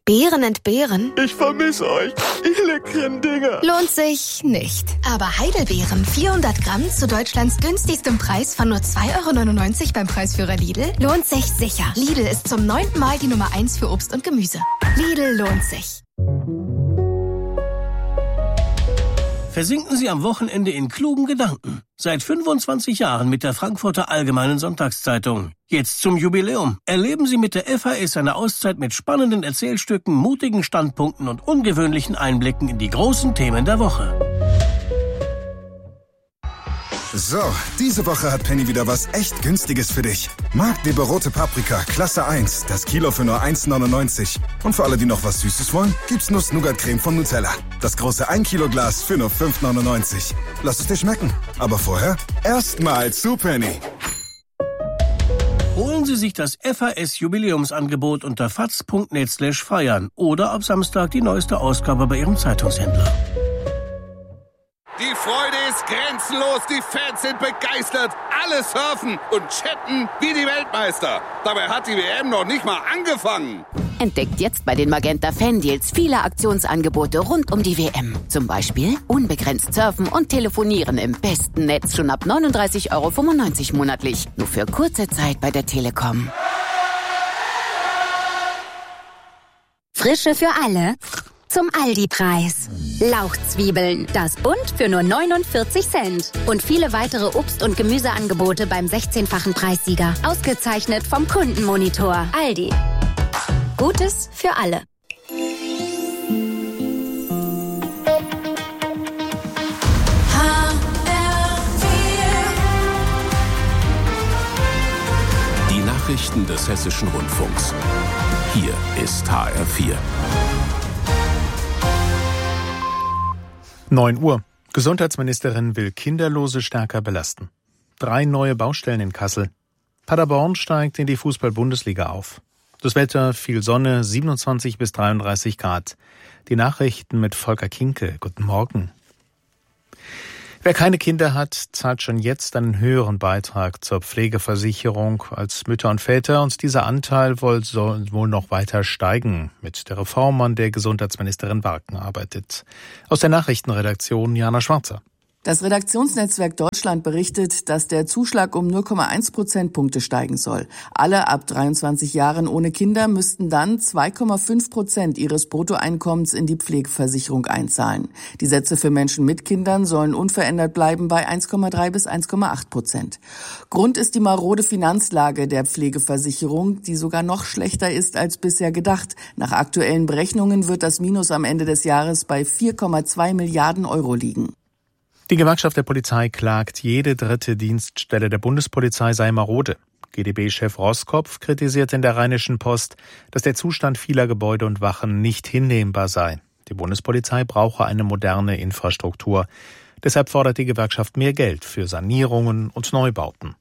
Beeren entbehren? Ich vermisse euch, ihr leckeren Dinger. Lohnt sich nicht. Aber Heidelbeeren 400 Gramm zu Deutschlands günstigstem Preis von nur 2,99 € beim Preisführer Lidl lohnt sich sicher. Lidl ist zum 9. Mal die Nummer 1 für Obst und Gemüse. Lidl lohnt sich. Versinken Sie am Wochenende in klugen Gedanken. Seit 25 Jahren mit der Frankfurter Allgemeinen Sonntagszeitung. Jetzt zum Jubiläum. Erleben Sie mit der FAS eine Auszeit mit spannenden Erzählstücken, mutigen Standpunkten und ungewöhnlichen Einblicken in die großen Themen der Woche. So, diese Woche hat Penny wieder was echt Günstiges für dich. Magdeburg rote Paprika, Klasse 1, das Kilo für nur 1,99. Und für alle, die noch was Süßes wollen, gibt's Nuss-Nougat-Creme von Nutella. Das große 1 Kilo Glas für nur 5,99. Lass es dir schmecken. Aber vorher erstmal zu Penny. Holen Sie sich das FAS-Jubiläumsangebot unter faz.net/feiern oder ab Samstag die neueste Ausgabe bei Ihrem Zeitungshändler. Die Freude ist grenzenlos, die Fans sind begeistert, alle surfen und chatten wie die Weltmeister. Dabei hat die WM noch nicht mal angefangen. Entdeckt jetzt bei den Magenta Fan-Deals viele Aktionsangebote rund um die WM. Zum Beispiel unbegrenzt surfen und telefonieren im besten Netz schon ab 39,95 € monatlich. Nur für kurze Zeit bei der Telekom. Frische für alle. Zum Aldi-Preis. Lauchzwiebeln, das Bund für nur 49 Cent. Und viele weitere Obst- und Gemüseangebote beim 16-fachen Preissieger. Ausgezeichnet vom Kundenmonitor. Aldi. Gutes für alle. Die Nachrichten des Hessischen Rundfunks. Hier ist HR4. 9 Uhr. Gesundheitsministerin will Kinderlose stärker belasten. 3 neue Baustellen in Kassel. Paderborn steigt in die Fußball-Bundesliga auf. Das Wetter, viel Sonne, 27 bis 33 Grad. Die Nachrichten mit Volker Kinke. Guten Morgen. Wer keine Kinder hat, zahlt schon jetzt einen höheren Beitrag zur Pflegeversicherung als Mütter und Väter, und dieser Anteil soll wohl noch weiter steigen, mit der Reform, an der Gesundheitsministerin Barken arbeitet. Aus der Nachrichtenredaktion Jana Schwarzer. Das Redaktionsnetzwerk Deutschland berichtet, dass der Zuschlag um 0,1 Prozentpunkte steigen soll. Alle ab 23 Jahren ohne Kinder müssten dann 2,5% ihres Bruttoeinkommens in die Pflegeversicherung einzahlen. Die Sätze für Menschen mit Kindern sollen unverändert bleiben bei 1,3 bis 1,8%. Grund ist die marode Finanzlage der Pflegeversicherung, die sogar noch schlechter ist als bisher gedacht. Nach aktuellen Berechnungen wird das Minus am Ende des Jahres bei 4,2 Milliarden € liegen. Die Gewerkschaft der Polizei klagt, jede 3. Dienststelle der Bundespolizei sei marode. GdB-Chef Roskopf kritisiert in der Rheinischen Post, dass der Zustand vieler Gebäude und Wachen nicht hinnehmbar sei. Die Bundespolizei brauche eine moderne Infrastruktur. Deshalb fordert die Gewerkschaft mehr Geld für Sanierungen und Neubauten.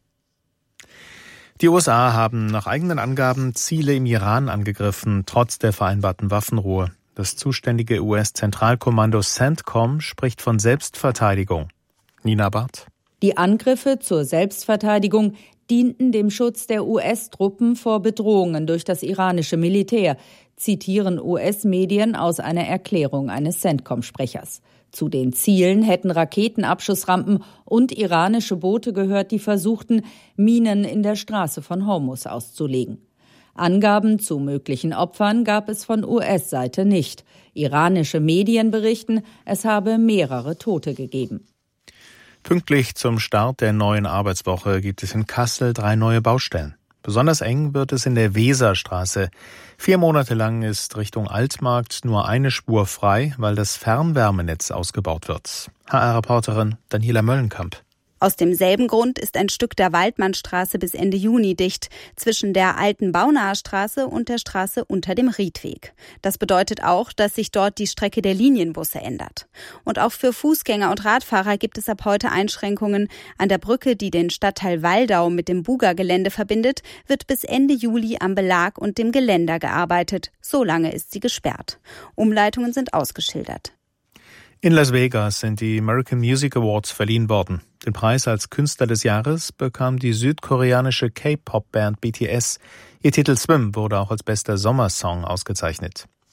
Die USA haben nach eigenen Angaben Ziele im Iran angegriffen, trotz der vereinbarten Waffenruhe. Das zuständige US-Zentralkommando CENTCOM spricht von Selbstverteidigung. Nina Barth. Die Angriffe zur Selbstverteidigung dienten dem Schutz der US-Truppen vor Bedrohungen durch das iranische Militär, zitieren US-Medien aus einer Erklärung eines CENTCOM-Sprechers. Zu den Zielen hätten Raketenabschussrampen und iranische Boote gehört, die versuchten, Minen in der Straße von Hormuz auszulegen. Angaben zu möglichen Opfern gab es von US-Seite nicht. Iranische Medien berichten, es habe mehrere Tote gegeben. Pünktlich zum Start der neuen Arbeitswoche gibt es in Kassel 3 neue Baustellen. Besonders eng wird es in der Weserstraße. 4 Monate lang ist Richtung Altmarkt nur eine Spur frei, weil das Fernwärmenetz ausgebaut wird. HR-Reporterin Daniela Möllenkamp. Aus demselben Grund ist ein Stück der Waldmannstraße bis Ende Juni dicht, zwischen der alten Baunaher Straße und der Straße unter dem Riedweg. Das bedeutet auch, dass sich dort die Strecke der Linienbusse ändert. Und auch für Fußgänger und Radfahrer gibt es ab heute Einschränkungen. An der Brücke, die den Stadtteil Waldau mit dem Buga-Gelände verbindet, wird bis Ende Juli am Belag und dem Geländer gearbeitet. So lange ist sie gesperrt. Umleitungen sind ausgeschildert. In Las Vegas sind die American Music Awards verliehen worden. Den Preis als Künstler des Jahres bekam die südkoreanische K-Pop-Band BTS. Ihr Titel Swim wurde auch als bester Sommersong ausgezeichnet.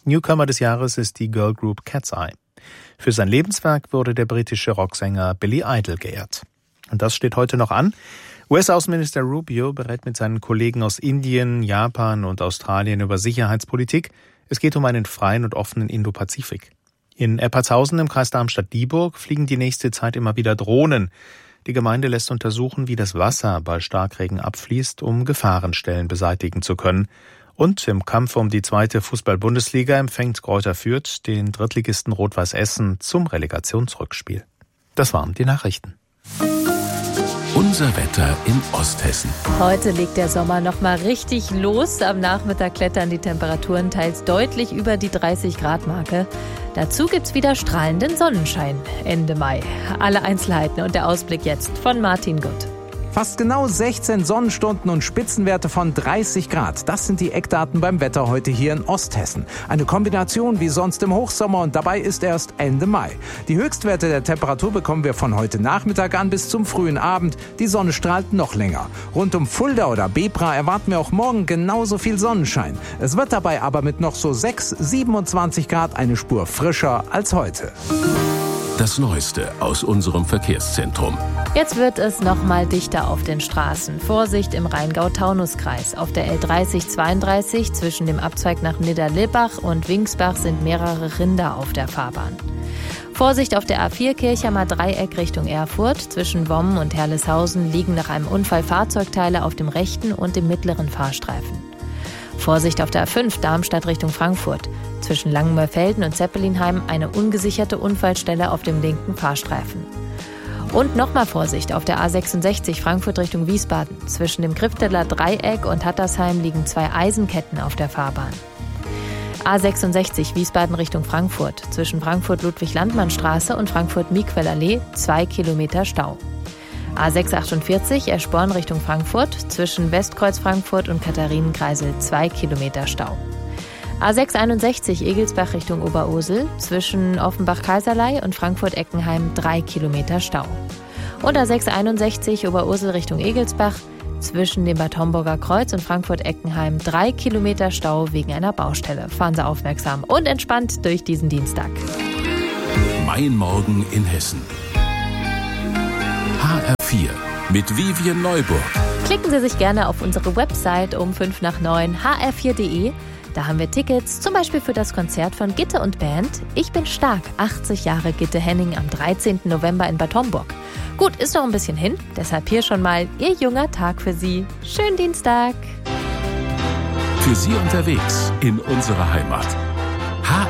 Newcomer des Jahres ist die Girlgroup Cat's Eye. Für sein Lebenswerk wurde der britische Rocksänger Billy Idol geehrt. Und das steht heute noch an. US-Außenminister Rubio berät mit seinen Kollegen aus Indien, Japan und Australien über Sicherheitspolitik. Es geht um einen freien und offenen Indo-Pazifik. In Eppertshausen im Kreis Darmstadt-Dieburg fliegen die nächste Zeit immer wieder Drohnen. Die Gemeinde lässt untersuchen, wie das Wasser bei Starkregen abfließt, um Gefahrenstellen beseitigen zu können. Und im Kampf um die 2. Fußball-Bundesliga empfängt Greuther Fürth den Drittligisten Rot-Weiß Essen zum Relegationsrückspiel. Das waren die Nachrichten. Unser Wetter in Osthessen. Heute legt der Sommer noch mal richtig los. Am Nachmittag klettern die Temperaturen teils deutlich über die 30-Grad-Marke. Dazu gibt's wieder strahlenden Sonnenschein Ende Mai. Alle Einzelheiten und der Ausblick jetzt von Martin Gutt. Fast genau 16 Sonnenstunden und Spitzenwerte von 30 Grad. Das sind die Eckdaten beim Wetter heute hier in Osthessen. Eine Kombination wie sonst im Hochsommer und dabei ist erst Ende Mai. Die Höchstwerte der Temperatur bekommen wir von heute Nachmittag an bis zum frühen Abend. Die Sonne strahlt noch länger. Rund um Fulda oder Bebra erwarten wir auch morgen genauso viel Sonnenschein. Es wird dabei aber mit noch so 27 Grad eine Spur frischer als heute. Das Neueste aus unserem Verkehrszentrum. Jetzt wird es noch mal dichter auf den Straßen. Vorsicht im Rheingau-Taunus-Kreis. Auf der L30/32 zwischen dem Abzweig nach Niederlippach und Wingsbach sind mehrere Rinder auf der Fahrbahn. Vorsicht auf der A4 Kirchheimer Dreieck Richtung Erfurt. Zwischen Wommen und Herleshausen liegen nach einem Unfall Fahrzeugteile auf dem rechten und dem mittleren Fahrstreifen. Vorsicht auf der A5 Darmstadt Richtung Frankfurt. Zwischen Langenmörfelden und Zeppelinheim eine ungesicherte Unfallstelle auf dem linken Fahrstreifen. Und nochmal Vorsicht auf der A66 Frankfurt Richtung Wiesbaden. Zwischen dem Grifteler Dreieck und Hattersheim liegen 2 Eisenketten auf der Fahrbahn. A66 Wiesbaden Richtung Frankfurt. Zwischen Frankfurt-Ludwig-Landmann-Straße und Frankfurt-Miquel-Allee 2 Kilometer Stau. A648 Eschborn Richtung Frankfurt, zwischen Westkreuz Frankfurt und Katharinenkreisel 2 Kilometer Stau. A661 Egelsbach Richtung Oberursel, zwischen Offenbach-Kaiserlei und Frankfurt-Eckenheim 3 Kilometer Stau. Und A661 Oberursel Richtung Egelsbach, zwischen dem Bad Homburger Kreuz und Frankfurt-Eckenheim 3 Kilometer Stau wegen einer Baustelle. Fahren Sie aufmerksam und entspannt durch diesen Dienstag. Mein Morgen in Hessen. HR4 mit Vivian Neuburg. Klicken Sie sich gerne auf unsere Website um 5:09 hr4.de. Da haben wir Tickets, zum Beispiel für das Konzert von Gitte und Band Ich bin stark, 80 Jahre Gitte Henning am 13. November in Bad Homburg. Gut, ist noch ein bisschen hin, deshalb hier schon mal Ihr junger Tag für Sie. Schönen Dienstag. Für Sie unterwegs in unserer Heimat.